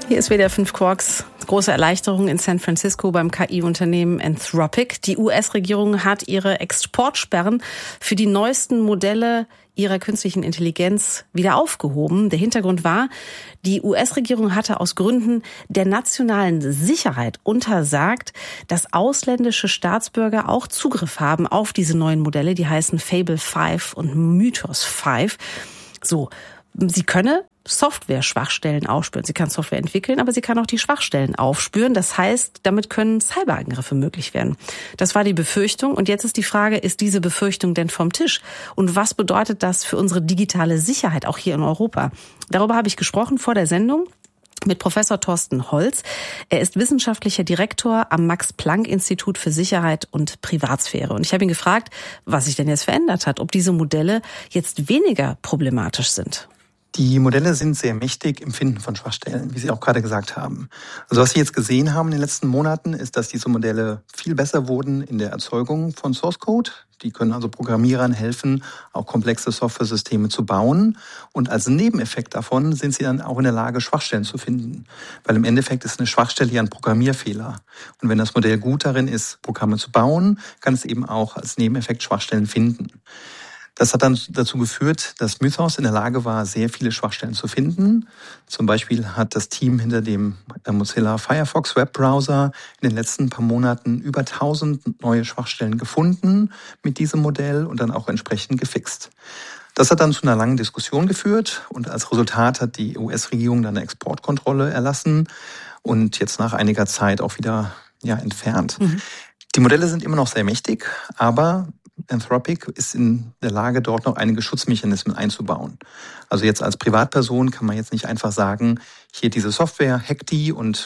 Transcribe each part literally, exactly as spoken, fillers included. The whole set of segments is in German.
Hier ist W D R fünf Quarks. Große Erleichterung in San Francisco beim K I-Unternehmen Anthropic. Die U S-Regierung hat ihre Exportsperren für die neuesten Modelle ihrer künstlichen Intelligenz wieder aufgehoben. Der Hintergrund war, die U S-Regierung hatte aus Gründen der nationalen Sicherheit untersagt, dass ausländische Staatsbürger auch Zugriff haben auf diese neuen Modelle. Die heißen Fable fünf und Mythos fünf. So, sie könne Software-Schwachstellen aufspüren. Sie kann Software entwickeln, aber sie kann auch die Schwachstellen aufspüren. Das heißt, damit können Cyberangriffe möglich werden. Das war die Befürchtung. Und jetzt ist die Frage, ist diese Befürchtung denn vom Tisch? Und was bedeutet das für unsere digitale Sicherheit, auch hier in Europa? Darüber habe ich gesprochen vor der Sendung mit Professor Thorsten Holz. Er ist wissenschaftlicher Direktor am Max-Planck-Institut für Sicherheit und Privatsphäre. Und ich habe ihn gefragt, was sich denn jetzt verändert hat, ob diese Modelle jetzt weniger problematisch sind. Die Modelle sind sehr mächtig im Finden von Schwachstellen, wie Sie auch gerade gesagt haben. Also was Sie jetzt gesehen haben in den letzten Monaten, ist, dass diese Modelle viel besser wurden in der Erzeugung von Source Code. Die können also Programmierern helfen, auch komplexe Softwaresysteme zu bauen. Und als Nebeneffekt davon sind sie dann auch in der Lage, Schwachstellen zu finden. Weil im Endeffekt ist eine Schwachstelle ja ein Programmierfehler. Und wenn das Modell gut darin ist, Programme zu bauen, kann es eben auch als Nebeneffekt Schwachstellen finden. Das hat dann dazu geführt, dass Mythos in der Lage war, sehr viele Schwachstellen zu finden. Zum Beispiel hat das Team hinter dem Mozilla Firefox Webbrowser in den letzten paar Monaten über tausend neue Schwachstellen gefunden mit diesem Modell und dann auch entsprechend gefixt. Das hat dann zu einer langen Diskussion geführt und als Resultat hat die U S-Regierung dann eine Exportkontrolle erlassen und jetzt nach einiger Zeit auch wieder ja, entfernt. Mhm. Die Modelle sind immer noch sehr mächtig, aber Anthropic ist in der Lage, dort noch einige Schutzmechanismen einzubauen. Also jetzt als Privatperson kann man jetzt nicht einfach sagen, hier diese Software, hack die und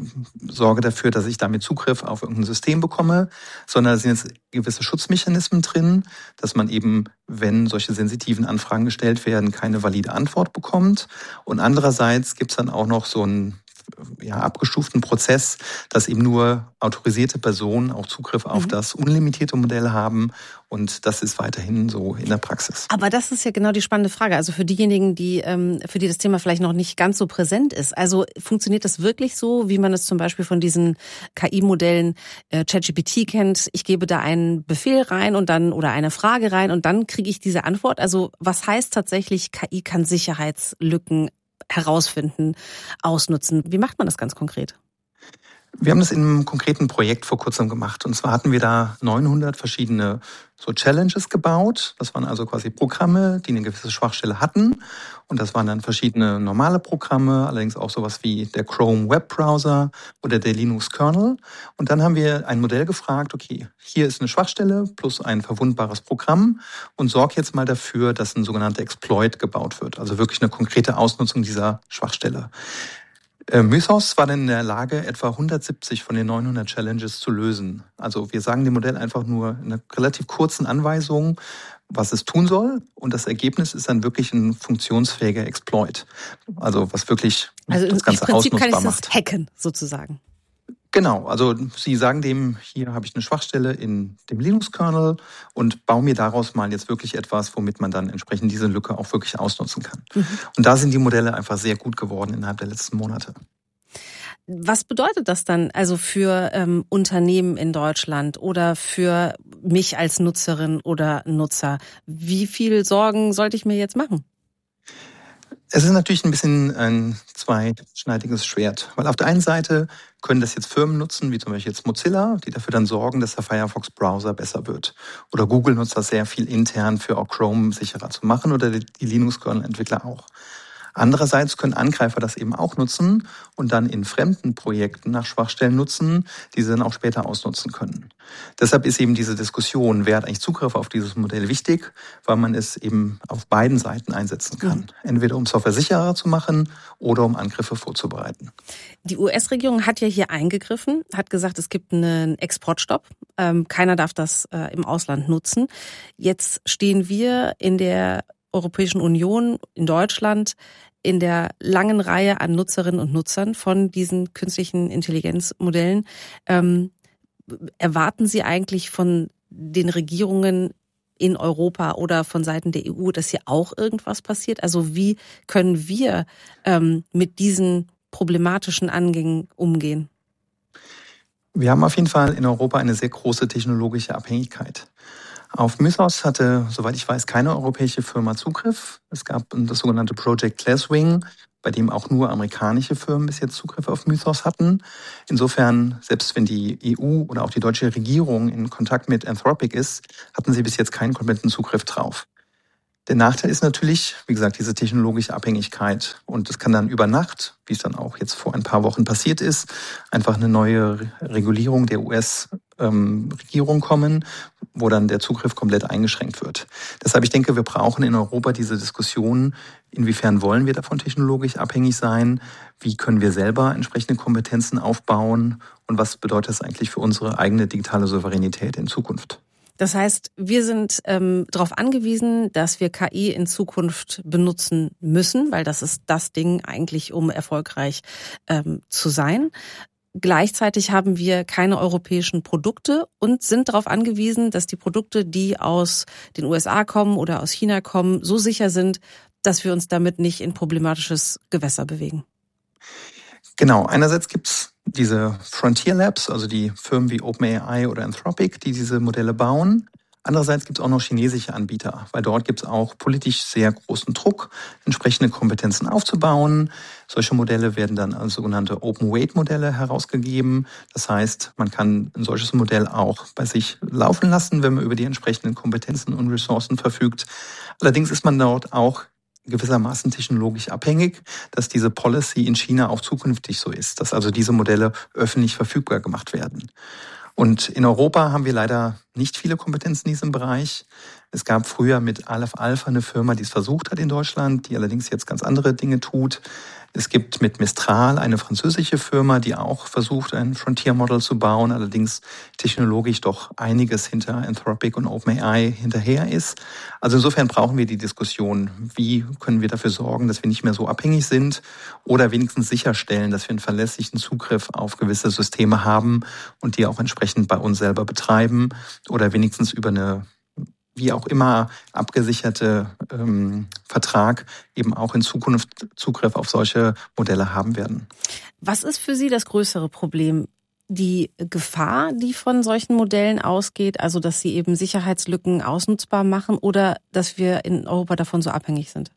sorge dafür, dass ich damit Zugriff auf irgendein System bekomme, sondern da sind jetzt gewisse Schutzmechanismen drin, dass man eben, wenn solche sensitiven Anfragen gestellt werden, keine valide Antwort bekommt. Und andererseits gibt es dann auch noch so ein ja, abgestuften Prozess, dass eben nur autorisierte Personen auch Zugriff auf mhm. das unlimitierte Modell haben. Und das ist weiterhin so in der Praxis. Aber das ist ja genau die spannende Frage. Also für diejenigen, die für die das Thema vielleicht noch nicht ganz so präsent ist. Also funktioniert das wirklich so, wie man es zum Beispiel von diesen K I-Modellen äh, ChatGPT kennt? Ich gebe da einen Befehl rein und dann oder eine Frage rein und dann kriege ich diese Antwort. Also was heißt tatsächlich, K I kann Sicherheitslücken herausfinden, ausnutzen? Wie macht man das ganz konkret? Wir haben das in einem konkreten Projekt vor kurzem gemacht. Und zwar hatten wir da neunhundert verschiedene so Challenges gebaut. Das waren also quasi Programme, die eine gewisse Schwachstelle hatten. Und das waren dann verschiedene normale Programme, allerdings auch sowas wie der Chrome Webbrowser oder der Linux Kernel. Und dann haben wir ein Modell gefragt, okay, hier ist eine Schwachstelle plus ein verwundbares Programm und sorg jetzt mal dafür, dass ein sogenannter Exploit gebaut wird. Also wirklich eine konkrete Ausnutzung dieser Schwachstelle. Mythos war dann in der Lage, etwa hundertsiebzig von den neunhundert Challenges zu lösen. Also wir sagen dem Modell einfach nur in einer relativ kurzen Anweisung, was es tun soll. Und das Ergebnis ist dann wirklich ein funktionsfähiger Exploit. Also was wirklich also das Ganze ausnutzbar macht. Also im Prinzip kann ich das hacken sozusagen. Genau, also Sie sagen dem, hier habe ich eine Schwachstelle in dem Linux-Kernel und baue mir daraus mal jetzt wirklich etwas, womit man dann entsprechend diese Lücke auch wirklich ausnutzen kann. Mhm. Und da sind die Modelle einfach sehr gut geworden innerhalb der letzten Monate. Was bedeutet das dann also für ähm, Unternehmen in Deutschland oder für mich als Nutzerin oder Nutzer? Wie viel Sorgen sollte ich mir jetzt machen? Es ist natürlich ein bisschen ein zweischneidiges Schwert, weil auf der einen Seite können das jetzt Firmen nutzen, wie zum Beispiel jetzt Mozilla, die dafür dann sorgen, dass der Firefox-Browser besser wird. Oder Google nutzt das sehr viel intern für auch Chrome sicherer zu machen oder die Linux-Kernel-Entwickler auch. Andererseits können Angreifer das eben auch nutzen und dann in fremden Projekten nach Schwachstellen nutzen, die sie dann auch später ausnutzen können. Deshalb ist eben diese Diskussion, wer hat eigentlich Zugriff auf dieses Modell, wichtig, weil man es eben auf beiden Seiten einsetzen kann. Mhm. Entweder um Software sicherer zu machen oder um Angriffe vorzubereiten. Die U S-Regierung hat ja hier eingegriffen, hat gesagt, es gibt einen Exportstopp. Ähm, keiner darf das äh, im Ausland nutzen. Jetzt stehen wir in der Europäischen Union, in Deutschland, in der langen Reihe an Nutzerinnen und Nutzern von diesen künstlichen Intelligenzmodellen. Ähm, erwarten Sie eigentlich von den Regierungen in Europa oder von Seiten der E U, dass hier auch irgendwas passiert? Also wie können wir ähm, mit diesen problematischen Angängen umgehen? Wir haben auf jeden Fall in Europa eine sehr große technologische Abhängigkeit. Auf Mythos hatte, soweit ich weiß, keine europäische Firma Zugriff. Es gab das sogenannte Project Glasswing, bei dem auch nur amerikanische Firmen bis jetzt Zugriff auf Mythos hatten. Insofern, selbst wenn die E U oder auch die deutsche Regierung in Kontakt mit Anthropic ist, hatten sie bis jetzt keinen kompletten Zugriff drauf. Der Nachteil ist natürlich, wie gesagt, diese technologische Abhängigkeit. Und es kann dann über Nacht, wie es dann auch jetzt vor ein paar Wochen passiert ist, einfach eine neue Regulierung der U S-Regierung ähm, kommen, wo dann der Zugriff komplett eingeschränkt wird. Deshalb, ich denke, wir brauchen in Europa diese Diskussion, inwiefern wollen wir davon technologisch abhängig sein, wie können wir selber entsprechende Kompetenzen aufbauen und was bedeutet das eigentlich für unsere eigene digitale Souveränität in Zukunft. Das heißt, wir sind ähm, darauf angewiesen, dass wir K I in Zukunft benutzen müssen, weil das ist das Ding eigentlich, um erfolgreich ähm, zu sein. Gleichzeitig haben wir keine europäischen Produkte und sind darauf angewiesen, dass die Produkte, die aus den U S A kommen oder aus China kommen, so sicher sind, dass wir uns damit nicht in problematisches Gewässer bewegen. Genau, einerseits gibt's diese Frontier Labs, also die Firmen wie OpenAI oder Anthropic, die diese Modelle bauen. Andererseits gibt es auch noch chinesische Anbieter, weil dort gibt es auch politisch sehr großen Druck, entsprechende Kompetenzen aufzubauen. Solche Modelle werden dann als sogenannte Open-Weight-Modelle herausgegeben. Das heißt, man kann ein solches Modell auch bei sich laufen lassen, wenn man über die entsprechenden Kompetenzen und Ressourcen verfügt. Allerdings ist man dort auch gewissermaßen technologisch abhängig, dass diese Policy in China auch zukünftig so ist, dass also diese Modelle öffentlich verfügbar gemacht werden. Und in Europa haben wir leider nicht viele Kompetenzen in diesem Bereich. Es gab früher mit Aleph Alpha eine Firma, die es versucht hat in Deutschland, die allerdings jetzt ganz andere Dinge tut. Es gibt mit Mistral eine französische Firma, die auch versucht, ein Frontier-Model zu bauen, allerdings technologisch doch einiges hinter Anthropic und OpenAI hinterher ist. Also insofern brauchen wir die Diskussion, wie können wir dafür sorgen, dass wir nicht mehr so abhängig sind oder wenigstens sicherstellen, dass wir einen verlässlichen Zugriff auf gewisse Systeme haben und die auch entsprechend bei uns selber betreiben oder wenigstens über eine wie auch immer abgesicherte ähm, Vertrag eben auch in Zukunft Zugriff auf solche Modelle haben werden. Was ist für Sie das größere Problem? Die Gefahr, die von solchen Modellen ausgeht, also dass sie eben Sicherheitslücken ausnutzbar machen oder dass wir in Europa davon so abhängig sind?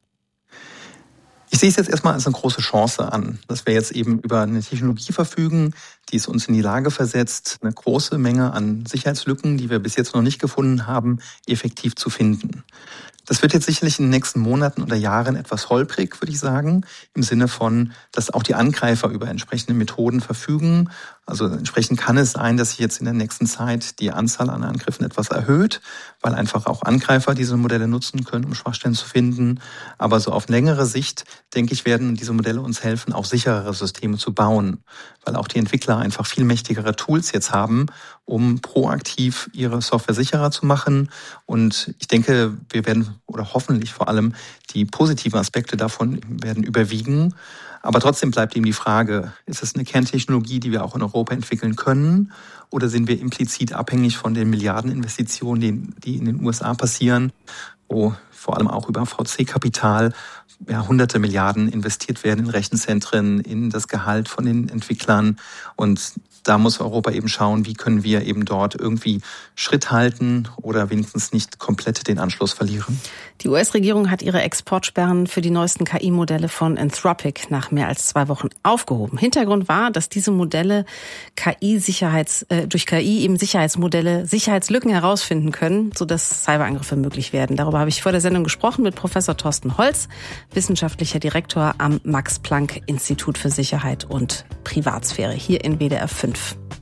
Ich sehe es jetzt erstmal als eine große Chance an, dass wir jetzt eben über eine Technologie verfügen, die es uns in die Lage versetzt, eine große Menge an Sicherheitslücken, die wir bis jetzt noch nicht gefunden haben, effektiv zu finden. Das wird jetzt sicherlich in den nächsten Monaten oder Jahren etwas holprig, würde ich sagen, im Sinne von, dass auch die Angreifer über entsprechende Methoden verfügen. Also entsprechend kann es sein, dass sich jetzt in der nächsten Zeit die Anzahl an Angriffen etwas erhöht, weil einfach auch Angreifer diese Modelle nutzen können, um Schwachstellen zu finden. Aber so auf längere Sicht, denke ich, werden diese Modelle uns helfen, auch sicherere Systeme zu bauen, weil auch die Entwickler einfach viel mächtigere Tools jetzt haben, um proaktiv ihre Software sicherer zu machen. Und ich denke, wir werden oder hoffentlich vor allem die positiven Aspekte davon werden überwiegen. Aber trotzdem bleibt eben die Frage, ist es eine Kerntechnologie, die wir auch in Europa entwickeln können? Oder sind wir implizit abhängig von den Milliardeninvestitionen, die in den U S A passieren, wo vor allem auch über V C-Kapital ja, hunderte Milliarden investiert werden in Rechenzentren, in das Gehalt von den Entwicklern. Und da muss Europa eben schauen, wie können wir eben dort irgendwie Schritt halten oder wenigstens nicht komplett den Anschluss verlieren. Die U S-Regierung hat ihre Exportsperren für die neuesten K I-Modelle von Anthropic nach mehr als zwei Wochen aufgehoben. Hintergrund war, dass diese Modelle K I-Sicherheits, äh, durch K I eben Sicherheitsmodelle Sicherheitslücken herausfinden können, sodass Cyberangriffe möglich werden. Darüber habe ich vor der Sendung gesprochen mit Professor Thorsten Holz, wissenschaftlicher Direktor am Max-Planck-Institut für Sicherheit und Privatsphäre hier in W D R fünf.